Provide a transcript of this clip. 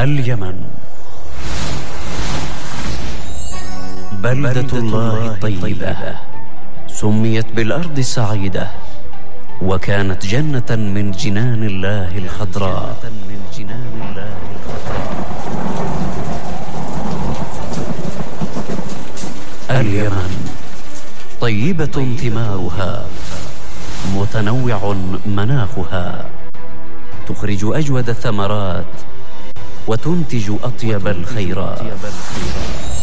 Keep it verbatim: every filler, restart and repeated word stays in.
اليمن بلدة الله الطيبة، سميت بالأرض السعيدة، وكانت جنة من جنان الله الخضراء. اليمن طيبة ثمارها، متنوع مناخها، تخرج أجود الثمرات وتنتج أطيب الخيرات.